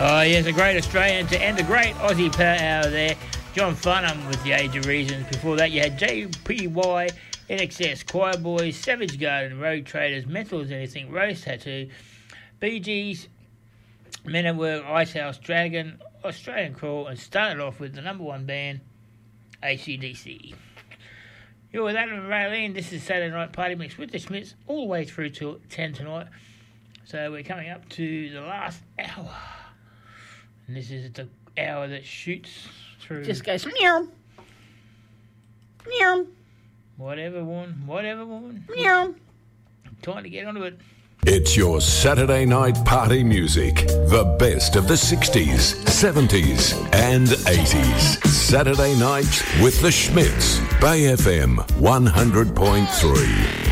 Oh, yes, a great Australian to end the great Aussie power hour there. John Farnham with The Age of Reasons. Before that, you had JPY, NXS, Choir Boys, Savage Garden, Road Traders, Mental as Anything, Rose Tattoo, Bee Gees, Men at Work, Icehouse, Dragon, Australian Crawl, and started off with the number one band, AC/DC. You're with Adam and Raylene. This is Saturday Night Party Mix with the Schmitz all the way through till 10 tonight. So we're coming up to the last hour. And this is the hour that shoots through. Just goes meow. Meow. Whatever woman. Meow. Time to get onto it. It's your Saturday night party music. The best of the 60s, 70s, and 80s. Saturday night with the Schmitz. Bay FM 100.3.